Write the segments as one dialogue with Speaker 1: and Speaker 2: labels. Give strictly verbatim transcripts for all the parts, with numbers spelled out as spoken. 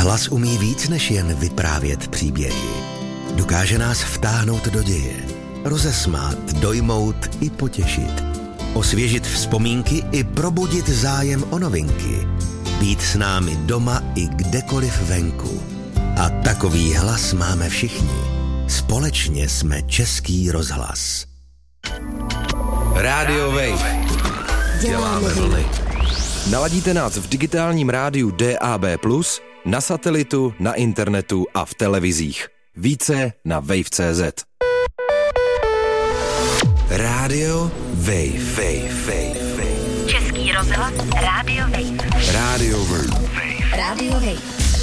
Speaker 1: Hlas umí víc než jen vyprávět příběhy. Dokáže nás vtáhnout do děje, rozesmát, dojmout i potěšit, osvěžit vzpomínky i probudit zájem o novinky, být s námi doma i kdekoliv venku. A takový hlas máme všichni. Společně jsme Český rozhlas.
Speaker 2: Rádio Wave. Děláme vlny. Naladíte nás v digitálním rádiu D A B plus, na satelitu, na internetu a v televizích. Více na wave tečka cé zet. Rádio Wave. Wave, Wave, Wave.
Speaker 3: Český rozhlas Rádio Wave.
Speaker 2: Rádio Wave.
Speaker 3: Rádio Wave.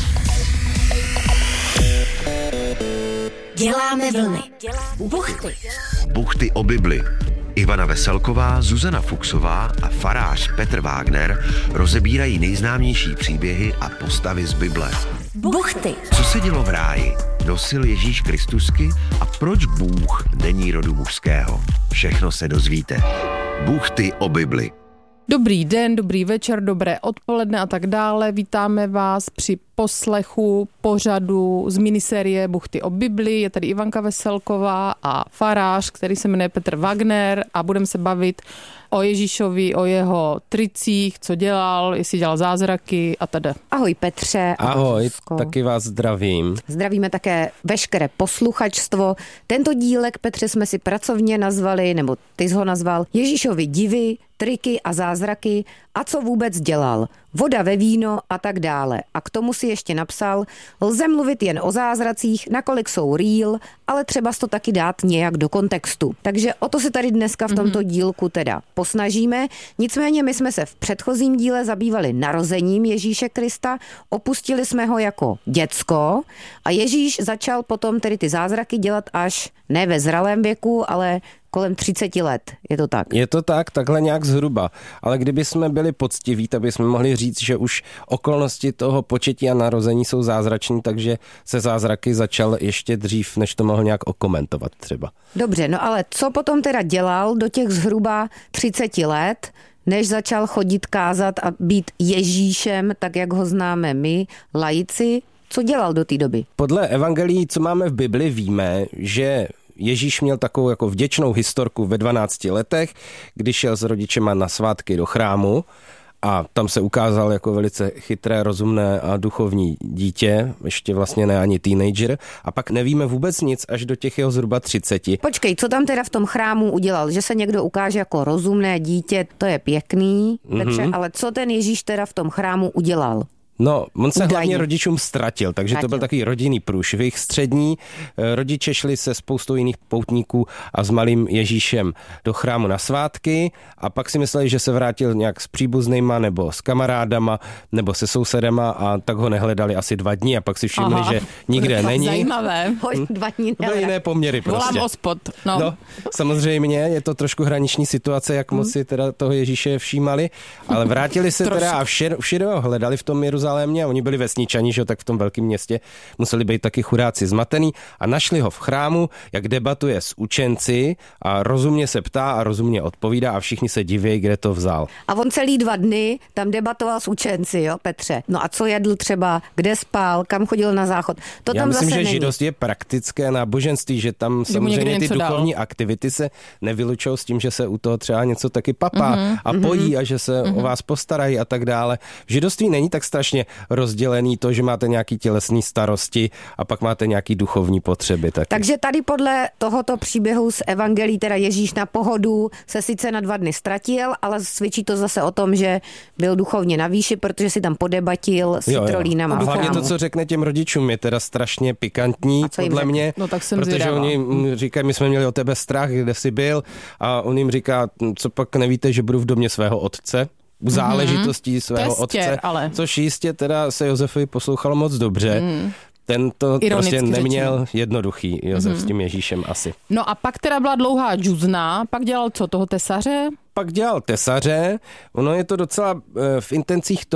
Speaker 3: Děláme vlny. Buchty.
Speaker 4: Buchty o Bibli. Ivana Veselková, Zuzana Fuchsová a farář Petr Wagner rozebírají nejznámější příběhy a postavy z Bible.
Speaker 3: Buchty.
Speaker 4: Co se dělo v ráji? Nosil Ježíš Kristusky a proč Bůh není rodu mužského? Všechno se dozvíte. Buchty o Bibli.
Speaker 5: Dobrý den, dobrý večer, dobré odpoledne a tak dále. Vítáme vás při poslechu pořadu z minisérie Buchty o Bibli. Je tady Ivanka Veselková a farář, který se jmenuje Petr Wagner a budeme se bavit o Ježíšovi, o jeho tricích, co dělal, jestli dělal zázraky a teda.
Speaker 6: Ahoj Petře.
Speaker 7: Ahoj, Zuzko. Taky vás zdravím.
Speaker 6: Zdravíme také veškeré posluchačstvo. Tento dílek, Petře, jsme si pracovně nazvali, nebo ty jsi ho nazval, Ježíšovi divy, triky a zázraky a co vůbec dělal. Voda ve víno a tak dále. A k tomu si ještě napsal, lze mluvit jen o zázracích, nakolik jsou real, ale třeba to taky dát nějak do kontextu. Takže o to se tady dneska v tomto dílku teda posnažíme. Nicméně my jsme se v předchozím díle zabývali narozením Ježíše Krista, opustili jsme ho jako děcko a Ježíš začal potom tedy ty zázraky dělat až ne ve zralém věku, ale kolem třicet let. Je to tak?
Speaker 7: Je to tak, takhle nějak zhruba. Ale kdyby jsme byli poctiví, tak bychom mohli říct, že už okolnosti toho početí a narození jsou zázrační, takže se zázraky začal ještě dřív, než to mohl nějak okomentovat třeba.
Speaker 6: Dobře, no ale co potom teda dělal do těch zhruba třicet let, než začal chodit kázat a být Ježíšem, tak jak ho známe my, laici? Co dělal do té doby?
Speaker 7: Podle evangelií, co máme v Bibli, víme, že Ježíš měl takovou jako vděčnou historku ve dvanácti letech, když šel s rodičema na svátky do chrámu a tam se ukázal jako velice chytré, rozumné a duchovní dítě, ještě vlastně ne ani teenager, a pak nevíme vůbec nic až do těch jeho zhruba třiceti.
Speaker 6: Počkej, co tam teda v tom chrámu udělal? Že se někdo ukáže jako rozumné dítě, to je pěkný, Petře, mm-hmm. ale co ten Ježíš teda v tom chrámu udělal?
Speaker 7: No, on se
Speaker 6: Udajně.
Speaker 7: hlavně rodičům ztratil, takže
Speaker 6: Ztratil.
Speaker 7: to byl takový rodinný průšvih střední. Rodiče šli se spoustou jiných poutníků a s malým Ježíšem do chrámu na svátky a pak si mysleli, že se vrátil nějak s příbuznýma nebo s kamarádama nebo se sousedama a tak ho nehledali asi dva dny a pak si všimli,
Speaker 5: Aha.
Speaker 7: že nikde není.
Speaker 5: Zajímavé.
Speaker 6: Hoď dva dní
Speaker 7: To byly jiné poměry prostě.
Speaker 5: Volám ospod. No.
Speaker 7: No, samozřejmě, je to trošku hraniční situace, jak moc si teda toho Ježíše všímali, ale vrátili se teda a vše, všude ho hledali v tom Jeruzalémě a oni byli vesničani, že tak v tom velkém městě museli být taky chudáci zmatený a našli ho v chrámu, jak debatuje s učenci a rozumně se ptá a rozumně odpovídá a všichni se diví, kde to vzal.
Speaker 6: A on celý dva dny tam debatoval s učenci, jo, Petře. No a co jedl třeba, kde spal, kam chodil na záchod. To
Speaker 7: Já
Speaker 6: tam
Speaker 7: myslím,
Speaker 6: zase
Speaker 7: že
Speaker 6: není.
Speaker 7: židost je praktické náboženství, že tam
Speaker 5: Že mu někdo
Speaker 7: samozřejmě ty
Speaker 5: něco dal.
Speaker 7: duchovní aktivity se nevylučují s tím, že se u toho třeba něco taky papá
Speaker 5: Mhm,
Speaker 7: a pojí a že se o vás postarají a tak dále. V židovství není tak strašně rozdělený to, že máte nějaký tělesný starosti a pak máte nějaký duchovní potřeby. Taky.
Speaker 6: Takže tady podle tohoto příběhu z evangelí teda Ježíš na pohodu se sice na dva dny ztratil, ale svědčí to zase o tom, že byl duchovně na výši, protože si tam podebatil s citrolínama.
Speaker 7: A hlavně to, co řekne těm rodičům, je teda strašně pikantní, podle mě,
Speaker 5: no, tak jsem
Speaker 7: protože
Speaker 5: zvědavá.
Speaker 7: oni mm, říkají, my jsme měli o tebe strach, kde jsi byl a on jim říká, co pak nevíte, že budu v domě svého otce. U záležitostí svého
Speaker 5: To je stěr,
Speaker 7: otce,
Speaker 5: ale.
Speaker 7: což jistě teda se Josefovi poslouchalo moc dobře. Mm. Ten to
Speaker 5: Ironicky
Speaker 7: prostě neměl
Speaker 5: řečeno.
Speaker 7: jednoduchý, Josef mm. s tím Ježíšem asi.
Speaker 5: No a pak teda byla dlouhá džuzna, pak dělal co, toho tesaře?
Speaker 7: Pak dělal tesaře, ono je to docela v intencích toho,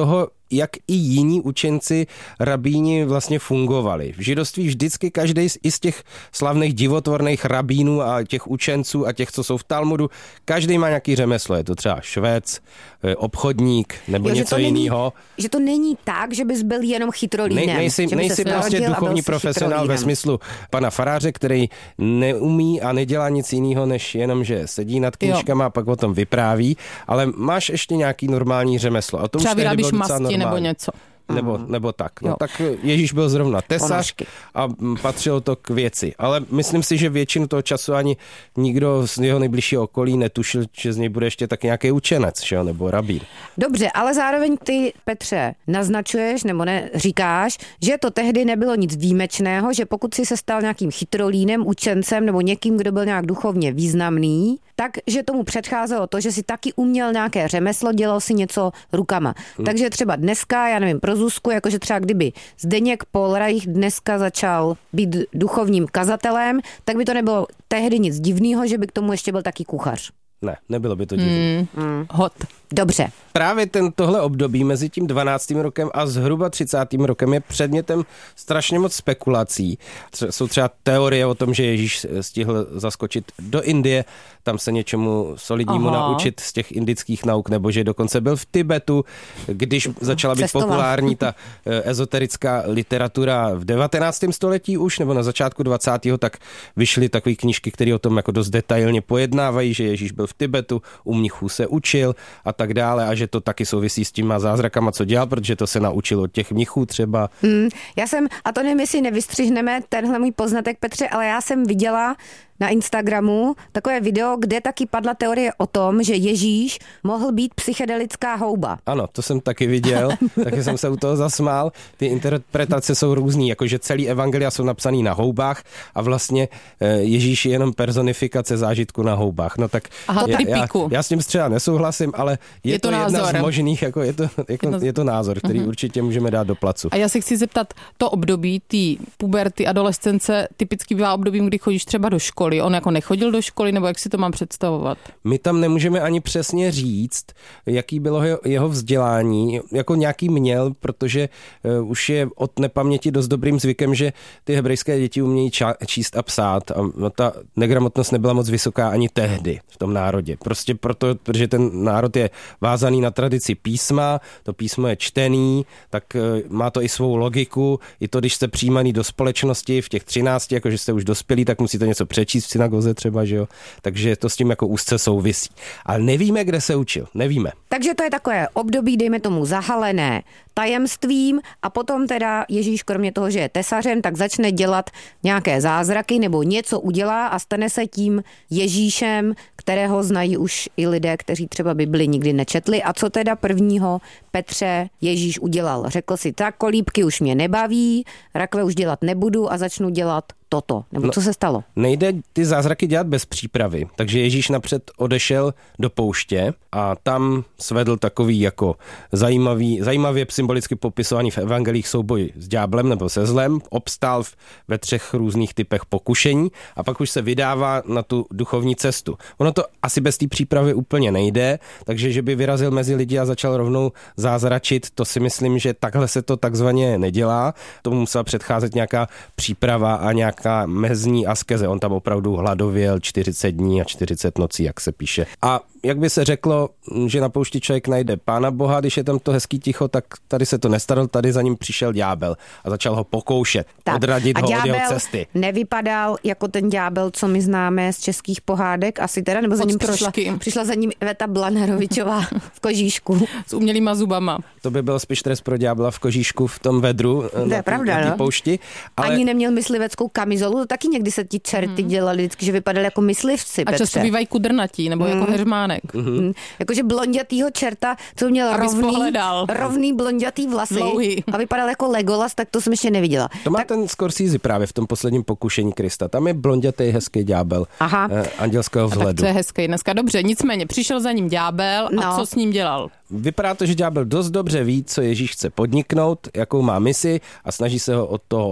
Speaker 7: jak i jiní učenci rabíni vlastně fungovali. V židovství vždycky každý i z těch slavných divotvorných rabínů a těch učenců a těch, co jsou v Talmudu, každý má nějaký řemeslo. Je to třeba švec, obchodník nebo jo, něco jiného.
Speaker 6: Že to není tak, že bys byl jenom chytrolínem.
Speaker 7: Nej, nejsi
Speaker 6: by
Speaker 7: nejsi prostě duchovní profesionál ve smyslu pana faráře, který neumí a nedělá nic jiného, než jenom, že sedí nad knížkama jo. a pak o tom vypráví, ale máš ještě nějaký normální řemeslo. A to
Speaker 5: třeba
Speaker 7: už
Speaker 5: vyrábíš masti
Speaker 7: normální.
Speaker 5: Nebo něco.
Speaker 7: Nebo, nebo tak. No, tak Ježíš byl zrovna tesař a patřilo to k věci. Ale myslím si, že většinu toho času ani nikdo z jeho nejbližšího okolí netušil, že z něj bude ještě tak nějaký učenec, že? Nebo rabín.
Speaker 6: Dobře, ale zároveň ty, Petře, naznačuješ nebo ne, říkáš, že to tehdy nebylo nic výjimečného, že pokud si se stal nějakým chytrolínem, učencem nebo někým, kdo byl nějak duchovně významný, tak, že tomu předcházelo to, že si taky uměl nějaké řemeslo, dělal si něco rukama. Hmm. Takže třeba dneska, já nevím, pro Zuzku, jakože třeba kdyby Zdeněk Polreich dneska začal být duchovním kazatelem, tak by to nebylo tehdy nic divného, že by k tomu ještě byl taky kuchař.
Speaker 7: Ne, nebylo by to divné.
Speaker 6: Mm. Mm. Hot. Dobře.
Speaker 7: Právě ten, tohle období mezi tím dvanáctým rokem a zhruba třicátým rokem je předmětem strašně moc spekulací. Tře- jsou třeba teorie o tom, že Ježíš stihl zaskočit do Indie, tam se něčemu solidnímu Aha. naučit z těch indických nauk, nebo že dokonce byl v Tibetu, když začala být Cestoval. populární ta ezoterická literatura v devatenáctém století už, nebo na začátku dvacátého tak vyšly takové knížky, které o tom jako dost detailně pojednávají, že Ježíš byl v Tibetu, u mnichů se učil a tak dále a že to taky souvisí s těma zázrakama, co dělal, protože to se naučil od těch mnichů třeba.
Speaker 6: Hmm, já jsem, a to nevím, jestli nevystřihneme tenhle můj poznatek, Petře, ale já jsem viděla na Instagramu takové video, kde taky padla teorie o tom, že Ježíš mohl být psychedelická houba.
Speaker 7: Ano, to jsem taky viděl, taky jsem se u toho zasmál. Ty interpretace jsou různý, jakože celý evangelia jsou napsaný na houbách a vlastně Ježíš je jenom personifikace zážitku na houbách. No tak
Speaker 5: Aha,
Speaker 7: já, já, já s tím třeba nesouhlasím, ale je, je to, to jedna z možných, jako je, to, jako, je to názor, který uh-huh. určitě můžeme dát do placu.
Speaker 5: A já se chci zeptat, to období, ty puberty, adolescence, typicky bývá obdobím, kdy chodíš třeba do školy. On jako nechodil do školy, nebo jak si to mám představovat?
Speaker 7: My tam nemůžeme ani přesně říct, jaký bylo jeho vzdělání, jako nějaký měl, protože uh, už je od nepaměti dost dobrým zvykem, že ty hebrejské děti umějí ča- číst a psát a ta negramotnost nebyla moc vysoká ani tehdy v tom národě. Prostě proto, protože ten národ je vázaný na tradici písma, to písmo je čtený, tak uh, má to i svou logiku, i to, když jste přijímaný do společnosti v těch třinácti, jakože jste už dospělí, tak musíte něco přečíst v synagoze třeba, že jo? Takže to s tím jako úzce souvisí. Ale nevíme, kde se učil, nevíme.
Speaker 6: Takže to je takové období, dejme tomu, zahalené tajemstvím a potom teda Ježíš, kromě toho, že je tesařem, tak začne dělat nějaké zázraky nebo něco udělá a stane se tím Ježíšem, kterého znají už i lidé, kteří třeba Bibli nikdy nečetli. A co teda prvního, Petře, Ježíš udělal? Řekl si, tak kolíbky už mě nebaví, rakve už dělat nebudu a začnu dělat toto. Nebo no, co se stalo?
Speaker 7: Nejde ty zázraky dělat bez přípravy. Takže Ježíš napřed odešel do pouště a tam svedl takový jako zajímavý, zajímavě symbolicky popisovaný v evangelích souboj s ďáblem nebo se zlem. Obstál ve třech různých typech pokušení a pak už se vydává na tu duchovní cestu. Ono to asi bez té přípravy úplně nejde, takže že by vyrazil mezi lidi a začal rovnou zázračit, to si myslím, že takhle se to takzvaně nedělá. Tomu musela předcházet nějaká příprava a nějaká mezní askeze. On tam opravdu hladověl čtyřicet dní a čtyřicet nocí, jak se píše. A jak by se řeklo, že na poušti člověk najde Pána Boha, když je tam to hezký ticho, tak tady se to nestalo, tady za ním přišel ďábel a začal ho pokoušet, tak, odradit ho od jeho cesty.
Speaker 6: Nevypadal jako ten ďábel, co my známe z českých pohádek, asi teda, nebo za ním přišla, přišla za ním Iveta Blanerovičová v kožíšku.
Speaker 5: S umělýma zubama.
Speaker 7: To by byl spíš trest pro ďábla v kožíšku v tom vedru
Speaker 6: to
Speaker 7: na,
Speaker 6: je pravda,
Speaker 7: na
Speaker 6: no?
Speaker 7: poušti. Ale...
Speaker 6: Ani neměl mysliveckou kamizolu, to taky někdy se ti čerty hmm. dělali vždycky, že vypadali jako myslivci.
Speaker 5: A často bývají kudrnatí, nebo hmm. jako heřmánek.
Speaker 6: Mm-hmm. Jakože blondětýho čerta, co měl rovný, rovný blondětý vlasy
Speaker 5: Dlouhý.
Speaker 6: A vypadal jako Legolas, tak to jsem ještě neviděla.
Speaker 7: To má
Speaker 6: tak...
Speaker 7: ten Scorsese právě v tom posledním pokušení Krista. Tam je blondětý hezký ďábel eh, andělského vzhledu.
Speaker 5: A tak to je hezký dneska. Dobře, nicméně přišel za ním ďábel a no. co s ním dělal?
Speaker 7: Vypadá to, že ďábel dost dobře ví, co Ježíš chce podniknout, jakou má misi a snaží se ho od toho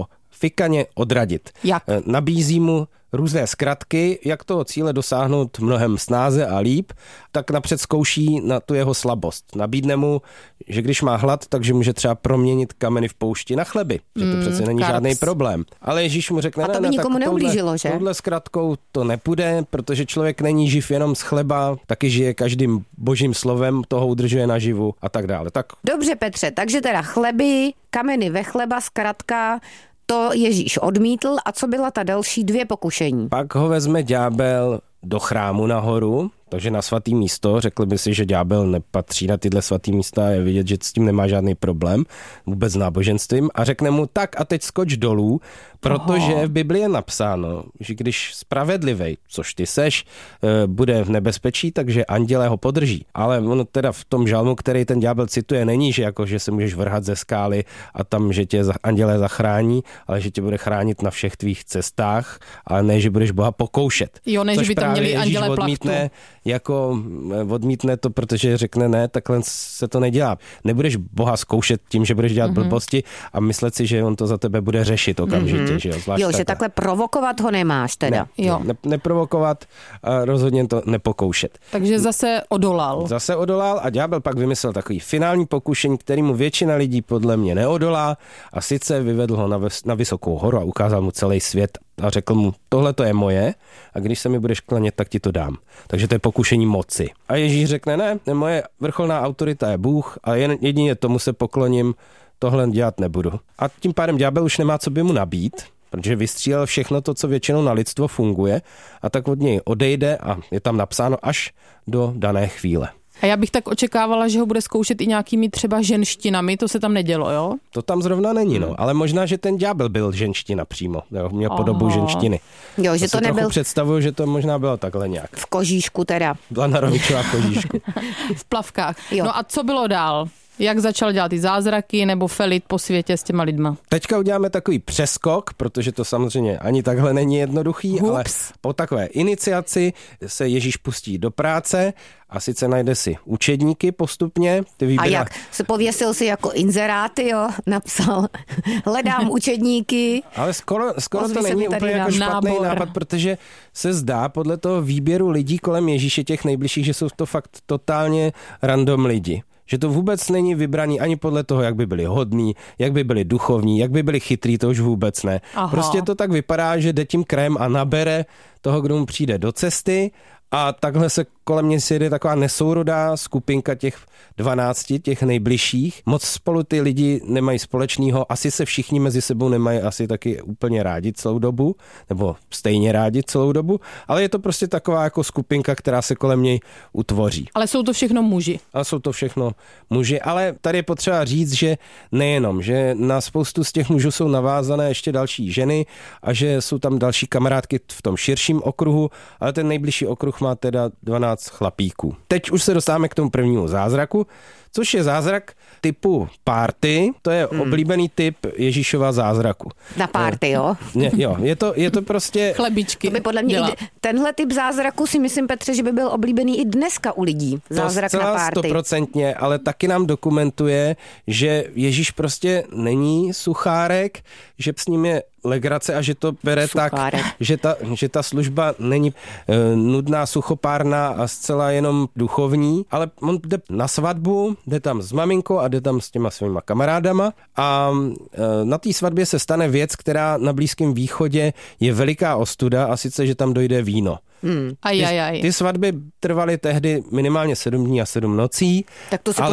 Speaker 7: fikaně odradit.
Speaker 5: Jak?
Speaker 7: Nabízí mu různé zkratky, jak toho cíle dosáhnout mnohem snáze a líp, tak napřed zkouší na tu jeho slabost. Nabídne mu, že když má hlad, takže může třeba proměnit kameny v poušti na chleby, že to mm, přece není
Speaker 5: karps.
Speaker 7: žádný problém. Ale Ježíš mu řekne,
Speaker 6: a to by
Speaker 7: ne, ne,
Speaker 6: nikomu
Speaker 7: tak
Speaker 6: neublížilo,
Speaker 7: touhle,
Speaker 6: že?
Speaker 7: touhle zkratkou to nepůjde, protože člověk není živ jenom z chleba, taky žije každým božím slovem, toho udržuje naživu a tak dále. Tak...
Speaker 6: Dobře, Petře, takže teda chleby, kameny ve chleba, zkratka, to Ježíš odmítl. A co byla ta další dvě pokušení?
Speaker 7: Pak ho vezme ďábel do chrámu nahoru, takže na svatý místo. Řekl by si, že ďábel nepatří na tyhle svatý místa a je vidět, že s tím nemá žádný problém vůbec s náboženstvím a řekne mu tak a teď skoč dolů, protože v Biblii je napsáno, že když spravedlivej, což ty seš, bude v nebezpečí, takže andělé ho podrží. Ale ono teda v tom žalmu, který ten ďábel cituje, není, že jako, že se můžeš vrhat ze skály a tam, že tě andělé zachrání, ale že tě bude chránit na všech tvých cestách, ale ne, že budeš Boha pokoušet.
Speaker 5: Jo, ne,
Speaker 7: což
Speaker 5: že by tam měli andělé
Speaker 7: odmítne, jako odmítne to, protože řekne ne, takhle se to nedělá. Nebudeš Boha zkoušet tím, že budeš dělat mm-hmm. blbosti a myslet si, že on to za tebe bude řešit okamžitě. Mm-hmm. Že jo,
Speaker 6: jo, že takhle. takhle provokovat ho nemáš teda.
Speaker 7: Ne,
Speaker 5: jo.
Speaker 7: Ne, neprovokovat a rozhodně to nepokoušet.
Speaker 5: Takže zase odolal.
Speaker 7: Zase odolal a ďábel pak vymyslel takový finální pokušení, kterému většina lidí podle mě neodolá a sice vyvedl ho na, ves, na vysokou horu a ukázal mu celý svět a řekl mu, tohle to je moje a když se mi budeš klanět, tak ti to dám. Takže to je pokušení moci. A Ježíš řekne, ne, moje vrcholná autorita je Bůh a jen jedině tomu se pokloním, tohle dělat nebudu. A tím pádem ďábel už nemá, co by mu nabít, protože vystřílel všechno to, co většinou na lidstvo funguje a tak od něj odejde a je tam napsáno až do dané chvíle.
Speaker 5: A já bych tak očekávala, že ho bude zkoušet i nějakými třeba ženštinami, to se tam nedělo, jo?
Speaker 7: To tam zrovna není, no, ale možná, že ten ďábel byl ženština přímo, jo, měl Aha. podobu ženštiny.
Speaker 6: Jo, že to, to nebyl...
Speaker 7: představuju, že to možná bylo takhle nějak.
Speaker 6: V kožíšku teda.
Speaker 7: Byla Narovičová v kožíšku.
Speaker 5: V plavkách.
Speaker 6: Jo.
Speaker 5: No a co bylo dál? Jak začal dělat ty zázraky nebo felit po světě s těma lidma?
Speaker 7: Teďka uděláme takový přeskok, protože to samozřejmě ani takhle není jednoduchý,
Speaker 5: Hups.
Speaker 7: ale po takové iniciaci se Ježíš pustí do práce a sice najde si učedníky postupně. Ty vybírá...
Speaker 6: A jak? Se pověsil si jako inzeráty, jo? Napsal, hledám učedníky.
Speaker 7: Ale skoro, skoro to není úplně jako špatný nábor. nápad, protože se zdá podle toho výběru lidí kolem Ježíše těch nejbližších, že jsou to fakt totálně random lidi. Že to vůbec není vybraný ani podle toho, jak by byli hodní, jak by byli duchovní, jak by byli chytrý, to už vůbec ne. Aha. Prostě to tak vypadá, že jde tím krajem a nabere toho, kdo mu přijde do cesty a takhle se kolem mě sjede taková nesourodá skupinka těch dvanácti, těch nejbližších. Moc spolu ty lidi nemají společného, asi se všichni mezi sebou nemají asi taky úplně rádi celou dobu, nebo stejně rádi celou dobu, ale je to prostě taková jako skupinka, která se kolem něj utvoří.
Speaker 5: Ale jsou to všechno muži.
Speaker 7: Ale jsou to všechno muži, ale tady je potřeba říct, že nejenom, že na spoustu z těch mužů jsou navázané ještě další ženy a že jsou tam další kamarádky v tom širším okruhu, ale ten nejbližší okruh má teda dvanáct chlapíků. Teď už se dostáváme k tomu prvnímu zázraku, což je zázrak typu party, to je hmm. oblíbený typ Ježíšova zázraku.
Speaker 6: Na party, jo?
Speaker 7: Ne, jo, je to, je to prostě...
Speaker 5: Chlebičky.
Speaker 6: To by podle mě i tenhle typ zázraku si myslím, Petře, že by byl oblíbený i dneska u lidí. Zázrak
Speaker 7: to
Speaker 6: na party.
Speaker 7: stoprocentně, ale taky nám dokumentuje, že Ježíš prostě není suchárek, že s ním je legrace a že to bere suchárek. tak, že ta, že ta služba není e, nudná, suchopárná a zcela jenom duchovní, ale on jde na svatbu, jde tam s maminkou a jde tam s těma svýma kamarádama a e, na té svatbě se stane věc, která na Blízkém východě je veliká ostuda a sice, že tam dojde víno.
Speaker 6: Hmm.
Speaker 5: Aj, aj, aj.
Speaker 7: Ty, ty svatby trvaly tehdy minimálně sedm dní a sedm nocí.
Speaker 6: Tak to si